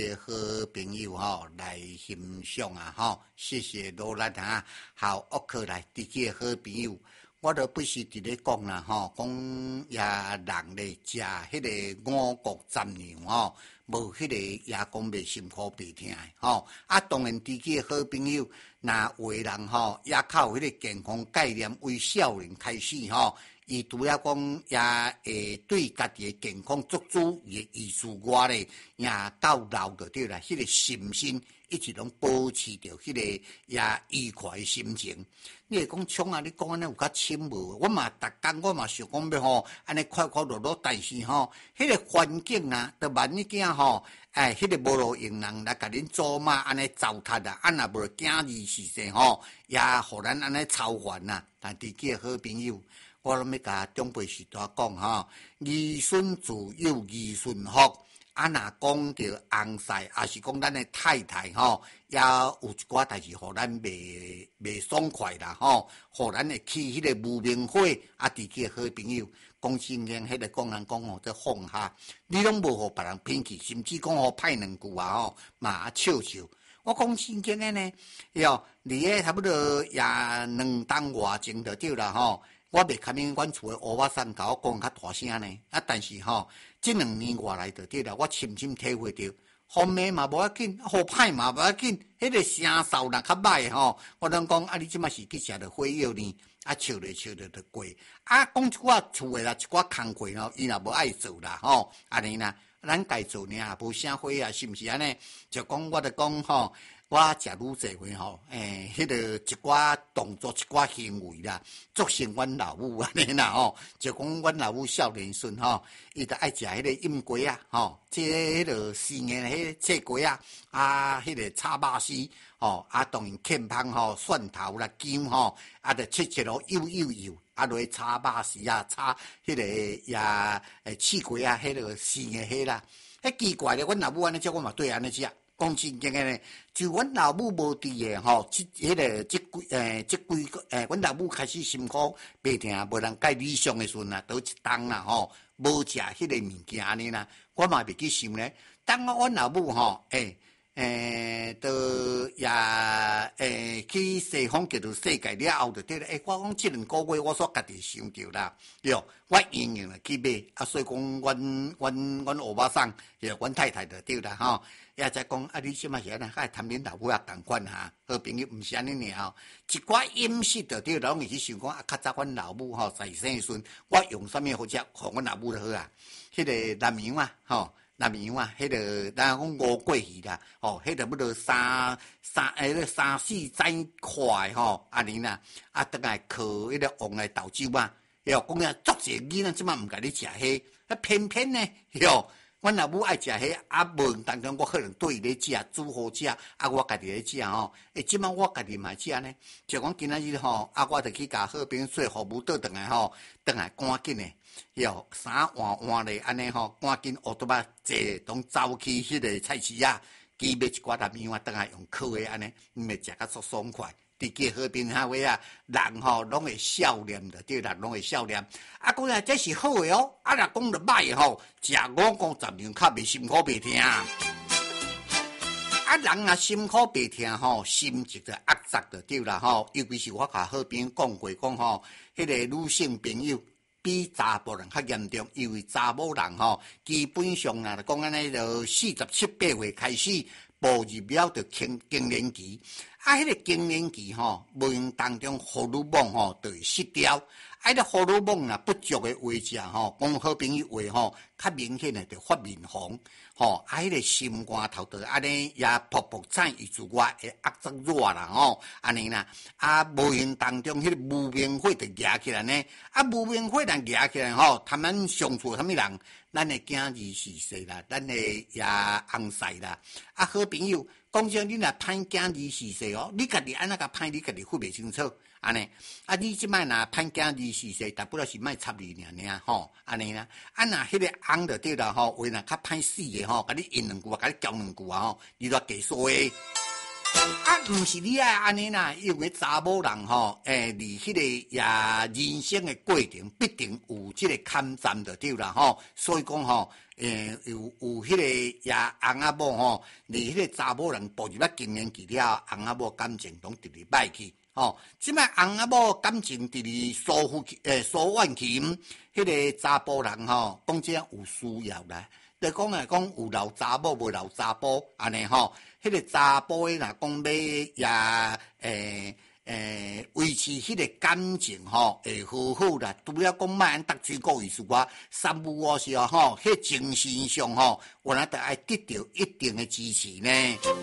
好朋友来欣赏谢谢罗兰好屋客来自己好朋友，我都不是伫咧讲啦讲也人咧食迄个五谷杂粮无迄个也讲袂辛苦袂疼当然自己好朋友，那有的人也靠迄个健康概念为少年开始伊除了讲也会对家己的健康做主也意思外咧，也到老就对啦。迄个心身一直拢保持着迄个也愉快的心情。你会讲冲啊？你讲安尼有较深无？我嘛逐工我嘛想讲要安尼快快乐乐，但是迄个环境啊，都万一囝迄个无路用人来甲恁做嘛安尼糟蹋啊，若无囝儿是谁也互咱安尼操烦呐。但自己好朋友。我拢要甲长辈时代讲儿孙自有儿孙福。若讲着翁婿，也是讲咱的太太也有一寡代志，互咱袂爽快啦互咱会起迄个无名火。自己好朋友讲真经，迄个讲人讲这放下，你拢无互别人偏去，甚至讲歹两句嘛笑笑。我讲真经的呢，伫咧差不多也2冬外前就对啦我袂堪免阮厝的乌巴桑甲我讲较大声呢，但是这2年外来就对啦，我深深体会到，雨骂嘛无要紧，雨歹嘛无要紧，迄个声哨若较歹我拢讲你即马是去食着火药呢，笑咧就过。讲一寡厝的啦，一寡工课伊若无爱做啦安尼啦，咱家做尔无啥火啊，是毋是安尼？就讲我著讲我食愈济回迄个一寡动作、一寡行为啦，造成阮老母安尼啦就讲阮老母少年孙伊著爱食迄个饮粿即迄个4年迄个切粿迄个炒肉丝当然欠芳蒜头啦、姜著切咯幼，落炒肉丝炒迄个也试粿迄个4年迄啦，奇怪咧，阮老母安尼食，我嘛对安尼食。讲真经诶呢，就阮老母无伫诶阮老母开始心苦白疼，无人介理想诶时阵倒一冬啦无食迄个物件安尼啦，我嘛袂去想咧。当阮老母都也去西方叫做世界了后就对了。我讲这2个月我所家己想着啦，我硬硬去买所以讲阮欧巴桑阮太太就对啦也在讲你即摆是安尼，还谈恁老母同款好朋友毋是安尼尔一寡饮食就对了，拢会去想讲较早阮老母在生时阵，我用啥物好食，互阮老母就好迄个南洋南洋迄个咱讲五桂鱼啦迄个要到3、4载块安尼啦等来靠迄个黄的豆酒讲足济囡仔即摆毋甲你食迄偏偏呢阮老母爱食迄无当中我可能对伊咧食煮好食我家己咧食即摆我家己嘛食呢，就讲今仔日我著去甲好朋友做服务倒转来赶紧诶衫换咧安尼赶紧乌多巴坐拢走去迄个菜市去买一寡南洋倒来用烤诶安尼，咪食甲足爽快。伫结好朋友人拢会笑脸的，对啦，拢会笑脸。讲这是好诶若讲着歹食5谷杂粮较袂辛苦袂疼。人若辛苦袂疼心情就压榨就对啦尤其是我甲好朋友讲过讲迄个女性朋友比查甫人较严重，因为查某人基本上讲安尼就47、8岁开始步入了就更年期。迄个更年期无形当中荷尔蒙就会失调。迄个荷尔蒙若不足的话食讲好朋友话较明显的就发面红迄个心肝头就安尼也噗产以自外会压缩热啦安尼啦无形当中迄个无名火就压起来呢无名火若压起来他们相处啥物人，咱的囝儿是谁啦，咱的也翁婿啦好朋友。讲真，你若歹囝儿是谁你家己安怎甲歹，你家己分袂清楚安尼你即摆若歹囝儿是谁，大不了是莫插你尔安尼啦若迄个翁就对啦话若较歹死的甲你应2句甲你教2句你都加说的毋是你爱安尼啦，因为查某人离迄个人生的过程必定有即个坎站就对啦所以讲有迄个也翁仔某吼，离迄个查某人步入了更年期了，翁仔某感情拢直直歹去。即摆翁仔某感情直直疏远去，迄个查甫人讲这有需要啦。就讲有留查某无留查甫安尼迄个查甫的若讲要维持迄个感情会好好啦。除了讲莫按搭水果意思话，三不五时迄精神上原来得爱得到一定的支持呢。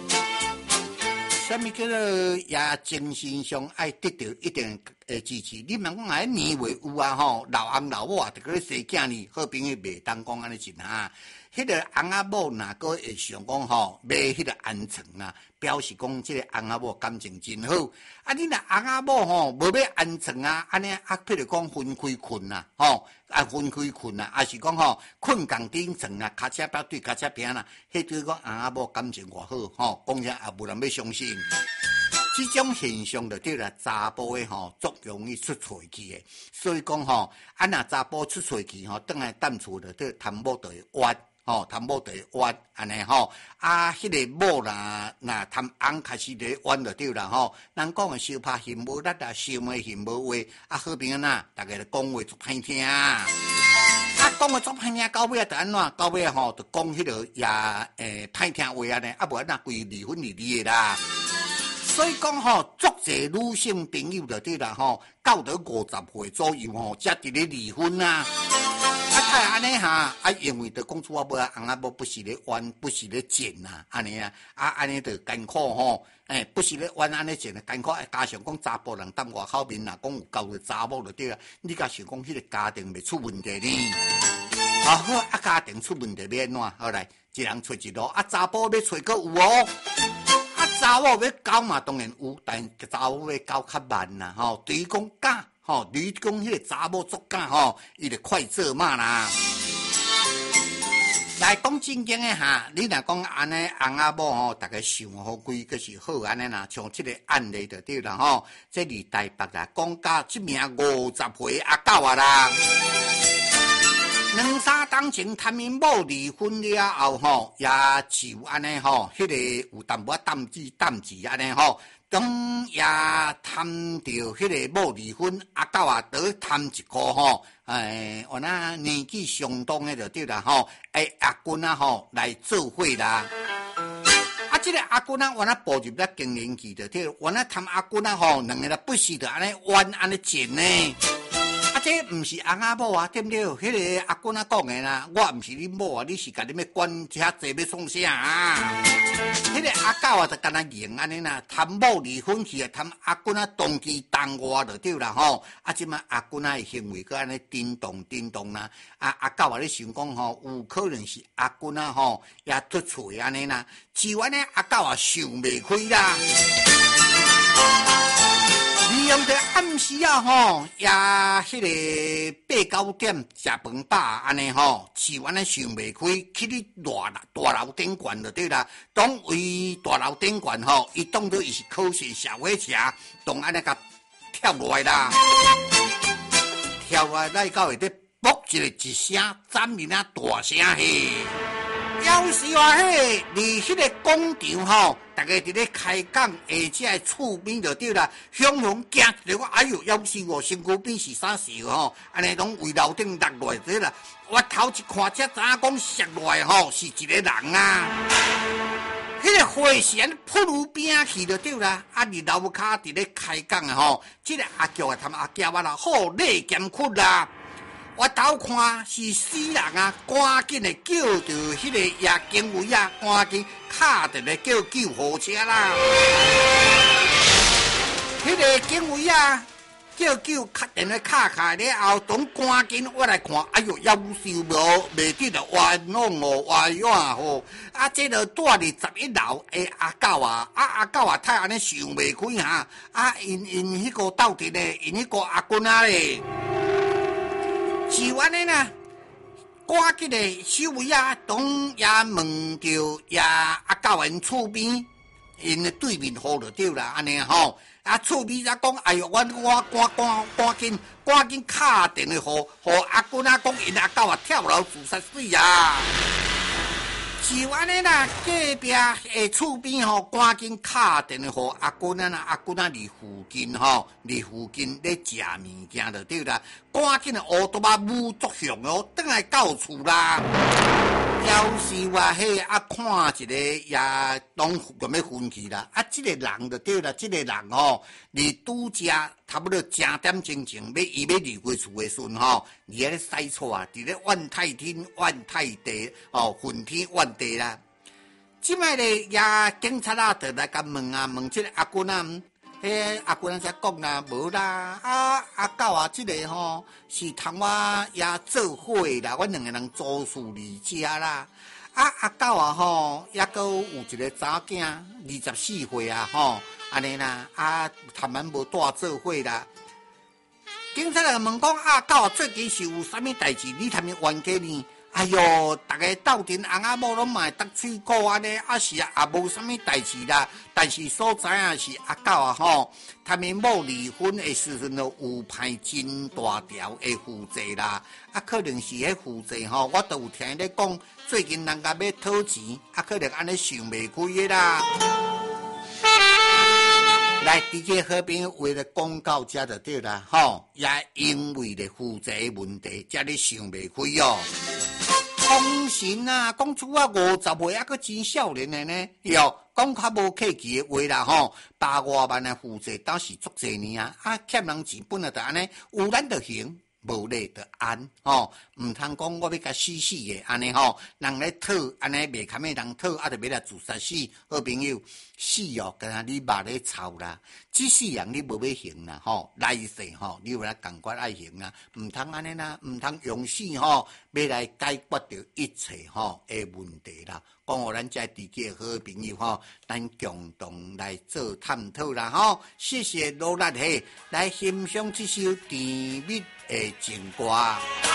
什么叫做也精神上爱得到一定的支持？你莫讲还年尾有啊老翁老母啊，得个生囝呢，好朋友袂当讲安尼真哈。迄个翁仔某若个会想讲买迄个安床啊，表示讲即个翁仔某感情真好。啊，你若翁仔某无要安床啊，安尼譬如讲分开困啊，分开困啊，还是讲困共顶床啊，脚车壁对脚车边啦，迄就是讲翁仔某感情偌好讲啥也无人要相信。这种现象就对了，查甫的足容易出错去的，所以讲若查甫出错去转来淡厝就对谈某就会冤。谈某就会冤安尼迄个某若谈翁开始就会冤就对啦人讲的相拍嫌无力啊，相骂嫌无话好朋友大家就讲话足歹听讲话足歹听，到尾就安怎？到尾就讲迄个也歹听话安尼，无安那规离婚离离的啦。所以讲足侪女性朋友就对啦到到50岁左右才伫咧离婚啊。太安尼因为就讲出我无翁仔某不是咧冤，不是咧贱安尼安尼就艰苦不是咧冤安尼贱艰苦，加上讲查甫人踮外口面讲有交个查某就对啦，你甲想讲迄个家庭袂出问题呢？好家庭出问题要安怎？好来，一人找一路查甫要找个有查某要交嘛当然有，但查某要交较慢啦对于讲假。你讲迄个查某作假伊就快做嘛啦。来讲正经的你若讲安尼翁仔某大家想好规个是好安尼啦，像这个案例就对啦这离台北啦，讲到这名50岁阿狗啊啦，2-3当前谈因某离婚了后也就安尼迄个有淡薄淡字安尼当也谈到迄个某离婚阿狗啊，得谈一个我那年纪相当的就对啦阿君来做伙啦。这个阿君我那步入了更年期就对，我那谈阿君两个人不是就安尼冤安尼贱呢。这不是翁仔某啊，对不对？迄个阿君讲的啦，我不是你某啊，你是家己要管遐济要创啥啊？迄个阿狗啊，就干那赢安尼啦，谈某离婚去啊，谈阿君当机当我就对啦即摆阿君的行为，佮安尼叮咚啦，阿狗啊，你想讲有可能是阿君也出错安尼啦，就安尼阿狗啊想袂开啦。利用着暗时也迄个8、9点食饭饱安尼就安尼想袂开，去你大楼顶悬就对啦。当为大楼顶悬伊当作伊是考试小火车，当安尼甲跳落来啦，跳落来到会得啵一声，斩面大声嘿。要是话离迄个广场大家伫咧开讲，而且厝边就对啦，汹汹惊一个，哎哟，要是我身躯边是啥事安尼拢围楼顶落来对啦。我头一看才知影讲摔落来是一个人啊。迄个火线扑入边去就对啦，你楼骹伫咧开讲这个阿叫啊，他们阿叫啊啦，好累艰苦啦。我头看是死人啊，赶紧的叫着迄个夜警卫啊，赶紧敲着咧叫救护车啦。迄个警卫啊，叫电话敲开了后，当赶紧我来看，哎哟，夭寿袂得着冤枉冤冤这就住伫11楼的阿狗啊，阿狗啊，太安尼想袂开因迄个到底咧，因迄个阿君啊咧。是安尼啦，赶紧的守卫啊，当也问着也阿狗因厝边因的对面好就对啦，安尼吼。啊，厝边才讲，哎哟，赶紧敲电话，互阿君啊讲，因阿狗啊跳楼自杀死啊！就安尼啦，隔壁诶厝边吼，赶紧敲电话互阿君啊，阿君啊伫附近吼，伫附近咧食物件就对啦，赶紧乌多巴无作用哦，转来到厝啦。要是我迄看一个也拢准备分去啦，这个人就对啦，这个人吼，你拄食差不多10点钟前要离开厝的时阵吼，你咧洗错啊，伫咧怨太天怨太地哦，恨天怨地啦。即摆咧也警察啊，就来甲问这个阿君啊。阿君仔才讲啦，无啦，阿狗啊，这个吼是同我也做伙啦，阮两个人做事离家啦。阿狗啊吼，也阁有一个查囝，24岁啊吼，安尼啦，他们无带做伙啦。警察来问讲，阿狗啊，最近是有啥物代志？你他们冤家呢？哎哟，大家斗阵翁仔某拢嘛会喙鼓安尼，是也无啥物代志啦。但是所知影是阿狗啊吼，他们某离婚的时阵就有派真大条的负债啦。可能是迄负债吼，我都有听咧讲，最近人家要讨钱，可能安尼想袂开的啦。来，伫个好朋友为了广告遮就对啦，吼，也因为咧负债问题，遮咧想袂开哦。讲神啊，讲出啊50岁还阁真少年的呢，哟，讲较无客气的话啦吼，100多万的负债倒是足济呢啊，欠人钱本来就安尼，有咱就行。无咧就安吼，唔通讲我要甲死的安尼吼，人咧讨安尼袂堪的人讨，就要来自杀死。好朋友，死哦，敢若你肉咧臭啦，这世人你无要行啦吼，来世吼你有来赶快爱行啊，唔通安尼啦，唔通用死吼，要来解决掉一切吼的问题啦。讲互咱遮地界好朋友吼，咱共同来做探讨啦吼。谢谢罗拉嘿，来欣赏这首甜蜜的情歌。